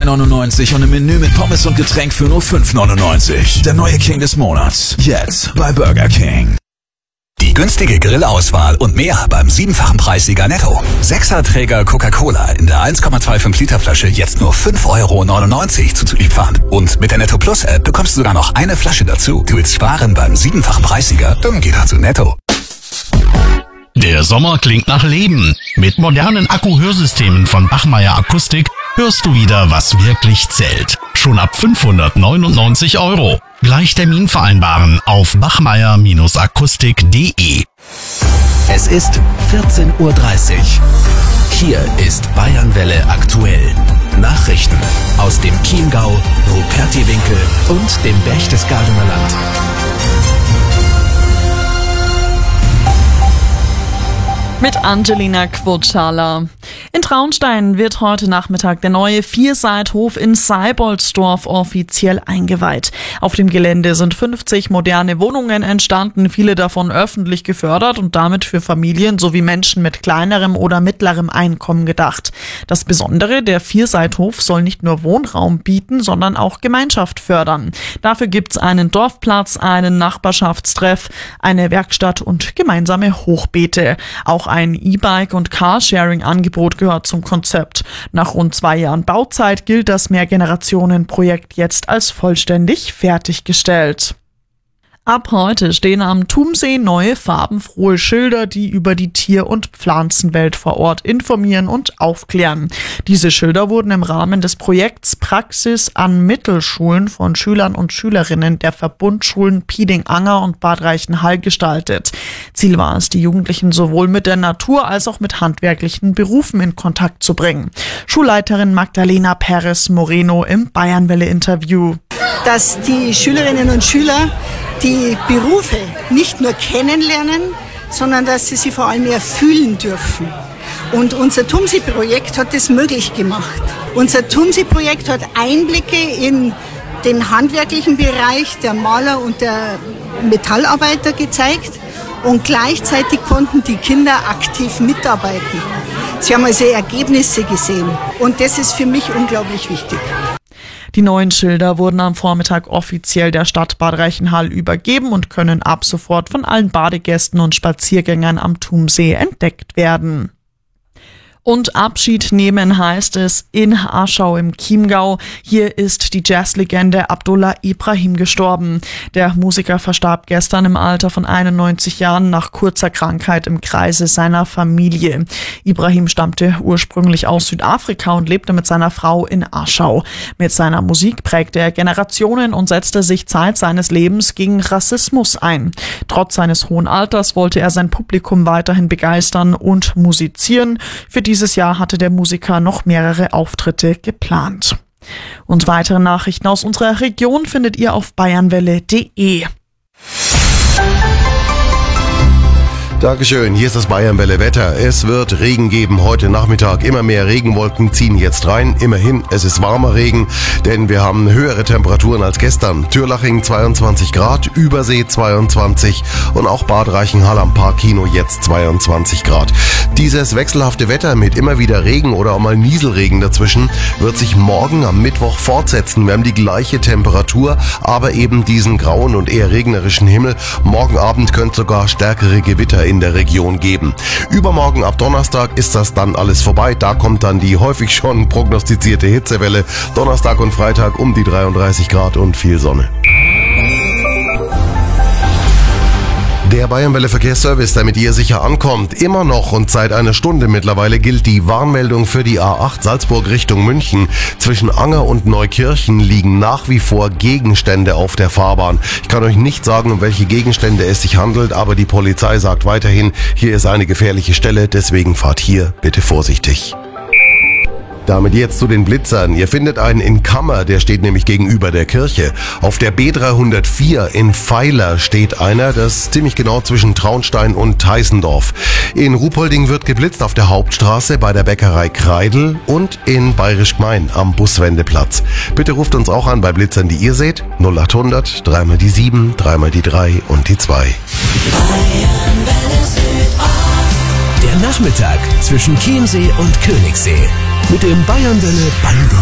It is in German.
3,99 und ein Menü mit Pommes und Getränk für nur 5,99. Der neue King des Monats. Jetzt bei Burger King. Die günstige Grillauswahl und mehr beim 7-fachen Preissieger Netto. 6er-Träger Coca-Cola in der 1,25 Liter Flasche jetzt nur 5,99 € zuzüglich Pfand. Und mit der Netto Plus App bekommst du sogar noch eine Flasche dazu. Du willst sparen beim 7-fachen Preissieger? Dann geh doch zu Netto. Der Sommer klingt nach Leben. Mit modernen Akku-Hörsystemen von Bachmeier Akustik hörst du wieder, was wirklich zählt. Schon ab 599 €. Gleich Termin vereinbaren auf bachmeier-akustik.de. Es ist 14:30 Uhr. Hier ist Bayernwelle aktuell. Nachrichten aus dem Chiemgau, Rupertiwinkel und dem Berchtesgadener Land. Mit Angelina Quotschala. In Traunstein wird heute Nachmittag der neue Vierseithof in Seiboldsdorf offiziell eingeweiht. Auf dem Gelände sind 50 moderne Wohnungen entstanden, viele davon öffentlich gefördert und damit für Familien sowie Menschen mit kleinerem oder mittlerem Einkommen gedacht. Das Besondere, der Vierseithof soll nicht nur Wohnraum bieten, sondern auch Gemeinschaft fördern. Dafür gibt's einen Dorfplatz, einen Nachbarschaftstreff, eine Werkstatt und gemeinsame Hochbeete. Auch ein E-Bike- und Carsharing-Angebot gehört zum Konzept. Nach rund 2 Jahren Bauzeit gilt das Mehrgenerationen-Projekt jetzt als vollständig fertiggestellt. Ab heute stehen am Thumsee neue farbenfrohe Schilder, die über die Tier- und Pflanzenwelt vor Ort informieren und aufklären. Diese Schilder wurden im Rahmen des Projekts Praxis an Mittelschulen von Schülern und Schülerinnen der Verbundschulen Pieding-Anger und Bad Reichenhall gestaltet. Ziel war es, die Jugendlichen sowohl mit der Natur als auch mit handwerklichen Berufen in Kontakt zu bringen. Schulleiterin Magdalena Perez Moreno im Bayernwelle-Interview. Dass die Schülerinnen und Schüler die Berufe nicht nur kennenlernen, sondern dass sie sie vor allem erfüllen dürfen. Und unser Thumsee-Projekt hat das möglich gemacht. Unser Thumsee-Projekt hat Einblicke in den handwerklichen Bereich der Maler und der Metallarbeiter gezeigt und gleichzeitig konnten die Kinder aktiv mitarbeiten. Sie haben also Ergebnisse gesehen und das ist für mich unglaublich wichtig. Die neuen Schilder wurden am Vormittag offiziell der Stadt Bad Reichenhall übergeben und können ab sofort von allen Badegästen und Spaziergängern am Thumsee entdeckt werden. Und Abschied nehmen heißt es in Aschau im Chiemgau. Hier ist die Jazzlegende Abdullah Ibrahim gestorben. Der Musiker verstarb gestern im Alter von 91 Jahren nach kurzer Krankheit im Kreise seiner Familie. Ibrahim stammte ursprünglich aus Südafrika und lebte mit seiner Frau in Aschau. Mit seiner Musik prägte er Generationen und setzte sich Zeit seines Lebens gegen Rassismus ein. Trotz seines hohen Alters wollte er sein Publikum weiterhin begeistern und musizieren. Für dieses Jahr hatte der Musiker noch mehrere Auftritte geplant. Und weitere Nachrichten aus unserer Region findet ihr auf bayernwelle.de. Dankeschön, hier ist das Bayernwelle Wetter. Es wird Regen geben heute Nachmittag. Immer mehr Regenwolken ziehen jetzt rein. Immerhin, es ist warmer Regen, denn wir haben höhere Temperaturen als gestern. Türlaching 22 Grad, Übersee 22 und auch Bad Reichenhall am Parkkino jetzt 22 Grad. Dieses wechselhafte Wetter mit immer wieder Regen oder auch mal Nieselregen dazwischen wird sich morgen am Mittwoch fortsetzen. Wir haben die gleiche Temperatur, aber eben diesen grauen und eher regnerischen Himmel. Morgen Abend könnte sogar stärkere Gewitter in der Region geben. Übermorgen ab Donnerstag ist das dann alles vorbei. Da kommt dann die häufig schon prognostizierte Hitzewelle. Donnerstag und Freitag um die 33 Grad und viel Sonne. Der Bayernwelle Verkehrsservice, damit ihr sicher ankommt, immer noch und seit einer Stunde mittlerweile gilt die Warnmeldung für die A8 Salzburg Richtung München. Zwischen Anger und Neukirchen liegen nach wie vor Gegenstände auf der Fahrbahn. Ich kann euch nicht sagen, um welche Gegenstände es sich handelt, aber die Polizei sagt weiterhin, hier ist eine gefährliche Stelle, deswegen fahrt hier bitte vorsichtig. Damit jetzt zu den Blitzern. Ihr findet einen in Kammer, der steht nämlich gegenüber der Kirche. Auf der B304 in Pfeiler steht einer, das ist ziemlich genau zwischen Traunstein und Teissendorf. In Ruhpolding wird geblitzt auf der Hauptstraße bei der Bäckerei Kreidel und in Bayerisch Gmein am Buswendeplatz. Bitte ruft uns auch an bei Blitzern, die ihr seht. 0800 3 die 7, 3 die 3 und die 2. Der Nachmittag zwischen Chiemsee und Königssee mit dem Bayernwelle